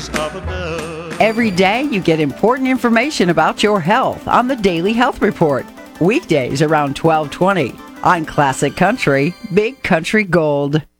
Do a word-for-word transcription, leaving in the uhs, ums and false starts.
Every day you get important information about your health on the Daily Health Report. Weekdays around twelve twenty on Classic Country, Big Country Gold.